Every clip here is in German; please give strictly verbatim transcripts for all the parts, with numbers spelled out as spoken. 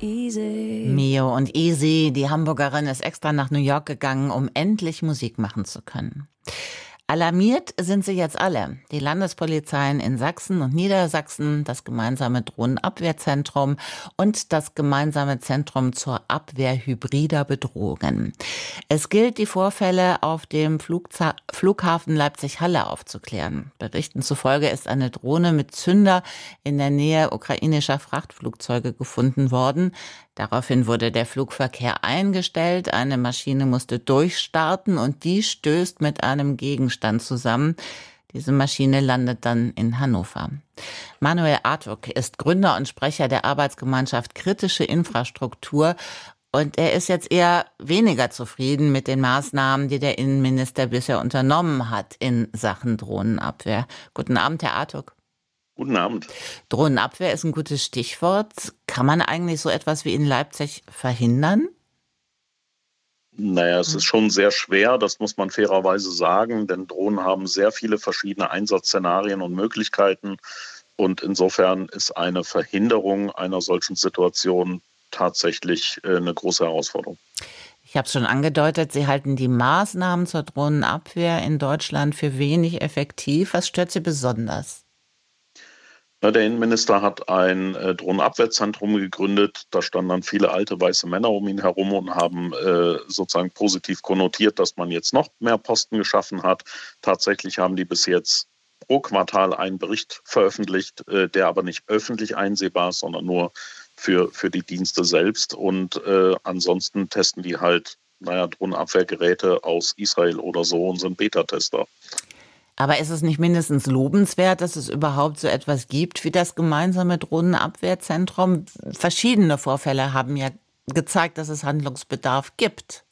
easy. Mio und Easy, die Hamburgerin, ist extra nach New York gegangen, um endlich Musik machen zu können. Alarmiert sind sie jetzt alle. Die Landespolizeien in Sachsen und Niedersachsen, das gemeinsame Drohnenabwehrzentrum und das gemeinsame Zentrum zur Abwehr hybrider Bedrohungen. Es gilt, die Vorfälle auf dem Flugza- Flughafen Leipzig-Halle aufzuklären. Berichten zufolge ist eine Drohne mit Zünder in der Nähe ukrainischer Frachtflugzeuge gefunden worden. Daraufhin wurde der Flugverkehr eingestellt, eine Maschine musste durchstarten und die stößt mit einem Gegenstand zusammen. Diese Maschine landet dann in Hannover. Manuel Artuk ist Gründer und Sprecher der Arbeitsgemeinschaft Kritische Infrastruktur und er ist jetzt eher weniger zufrieden mit den Maßnahmen, die der Innenminister bisher unternommen hat in Sachen Drohnenabwehr. Guten Abend, Herr Artuk. Guten Abend. Drohnenabwehr ist ein gutes Stichwort. Kann man eigentlich so etwas wie in Leipzig verhindern? Naja, es ist schon sehr schwer, das muss man fairerweise sagen, denn Drohnen haben sehr viele verschiedene Einsatzszenarien und Möglichkeiten. Und insofern ist eine Verhinderung einer solchen Situation tatsächlich eine große Herausforderung. Ich habe es schon angedeutet, Sie halten die Maßnahmen zur Drohnenabwehr in Deutschland für wenig effektiv. Was stört Sie besonders? Der Innenminister hat ein äh, Drohnenabwehrzentrum gegründet. Da standen dann viele alte weiße Männer um ihn herum und haben äh, sozusagen positiv konnotiert, dass man jetzt noch mehr Posten geschaffen hat. Tatsächlich haben die bis jetzt pro Quartal einen Bericht veröffentlicht, äh, der aber nicht öffentlich einsehbar ist, sondern nur für, für die Dienste selbst. Und äh, ansonsten testen die halt naja, Drohnenabwehrgeräte aus Israel oder so und sind Beta-Tester. Aber ist es nicht mindestens lobenswert, dass es überhaupt so etwas gibt wie das gemeinsame Drohnenabwehrzentrum? Verschiedene Vorfälle haben ja gezeigt, dass es Handlungsbedarf gibt.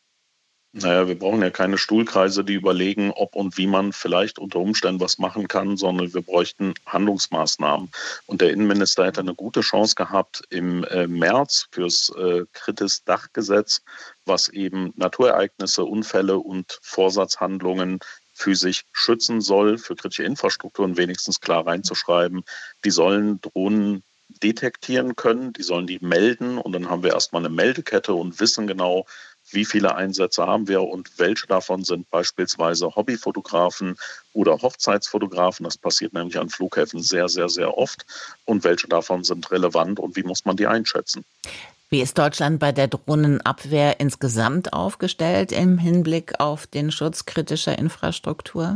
Naja, wir brauchen ja keine Stuhlkreise, die überlegen, ob und wie man vielleicht unter Umständen was machen kann, sondern wir bräuchten Handlungsmaßnahmen. Und der Innenminister hätte eine gute Chance gehabt im äh, März fürs äh, Kritis-Dach-Gesetz, was eben Naturereignisse, Unfälle und Vorsatzhandlungen für sich schützen soll, für kritische Infrastrukturen wenigstens klar reinzuschreiben. Die sollen Drohnen detektieren können, die sollen die melden und dann haben wir erstmal eine Meldekette und wissen genau, wie viele Einsätze haben wir und welche davon sind beispielsweise Hobbyfotografen oder Hochzeitsfotografen. Das passiert nämlich an Flughäfen sehr, sehr, sehr oft. Und welche davon sind relevant und wie muss man die einschätzen? Wie ist Deutschland bei der Drohnenabwehr insgesamt aufgestellt im Hinblick auf den Schutz kritischer Infrastruktur?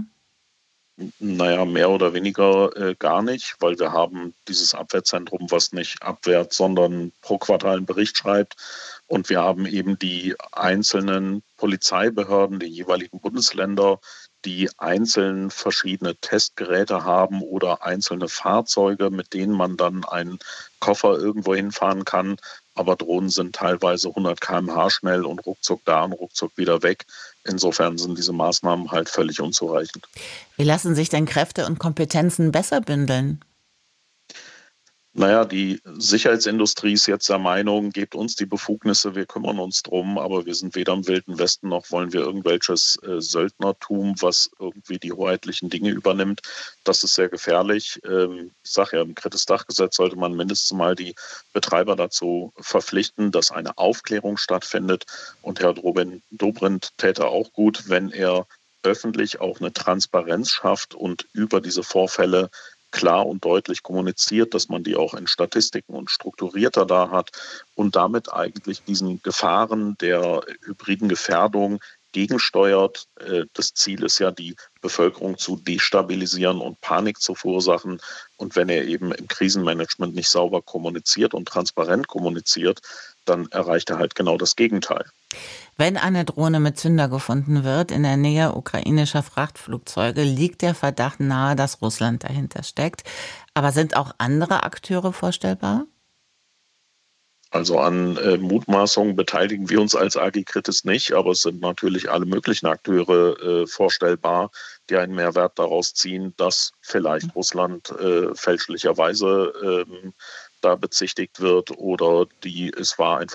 Naja, mehr oder weniger äh, gar nicht, weil wir haben dieses Abwehrzentrum, was nicht abwehrt, sondern pro Quartal einen Bericht schreibt. Und wir haben eben die einzelnen Polizeibehörden, die jeweiligen Bundesländer, die einzeln verschiedene Testgeräte haben oder einzelne Fahrzeuge, mit denen man dann einen Koffer irgendwo hinfahren kann. Aber Drohnen sind teilweise hundert Kilometer pro Stunde schnell und ruckzuck da und ruckzuck wieder weg. Insofern sind diese Maßnahmen halt völlig unzureichend. Wie lassen sich denn Kräfte und Kompetenzen besser bündeln? Naja, die Sicherheitsindustrie ist jetzt der Meinung, gebt uns die Befugnisse, wir kümmern uns drum, aber wir sind weder im Wilden Westen noch wollen wir irgendwelches äh, Söldnertum, was irgendwie die hoheitlichen Dinge übernimmt. Das ist sehr gefährlich. Ähm, ich sage ja, im Kritis-Dach-Gesetz sollte man mindestens mal die Betreiber dazu verpflichten, dass eine Aufklärung stattfindet. Und Herr Dobrindt täte auch gut, wenn er öffentlich auch eine Transparenz schafft und über diese Vorfälle klar und deutlich kommuniziert, dass man die auch in Statistiken und strukturierter da hat und damit eigentlich diesen Gefahren der hybriden Gefährdung gegensteuert. Das Ziel ist ja, die Bevölkerung zu destabilisieren und Panik zu verursachen. Und wenn er eben im Krisenmanagement nicht sauber kommuniziert und transparent kommuniziert, dann erreicht er halt genau das Gegenteil. Wenn eine Drohne mit Zünder gefunden wird in der Nähe ukrainischer Frachtflugzeuge, liegt der Verdacht nahe, dass Russland dahinter steckt. Aber sind auch andere Akteure vorstellbar? Also an äh, Mutmaßungen beteiligen wir uns als A G Kritis nicht, aber es sind natürlich alle möglichen Akteure äh, vorstellbar, die einen Mehrwert daraus ziehen, dass vielleicht Russland äh, fälschlicherweise äh, da bezichtigt wird oder die es war einfach